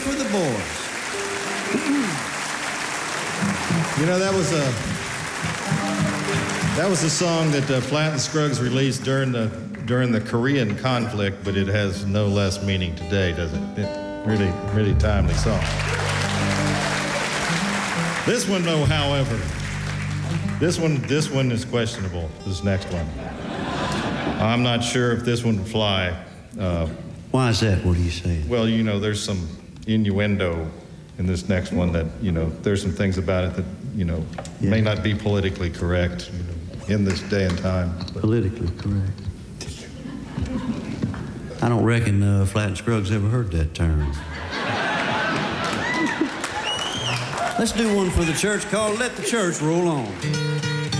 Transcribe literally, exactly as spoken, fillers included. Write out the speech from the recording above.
for the boys. You know, that was a that was a song that uh, Flatt and Scruggs released during the during the Korean conflict, but it has no less meaning today, does it? It really, really timely song. This one, though, however, this one this one is questionable. This next one, I'm not sure if this one would fly. Uh, Why is that? What are you saying? Well, you know, there's some innuendo in this next one that, you know, there's some things about it that, you know, yeah. may not be politically correct, you know, in this day and time. Politically correct. I don't reckon uh, Flatt and Scruggs ever heard that term. Let's do one for the church called Let the Church Roll On.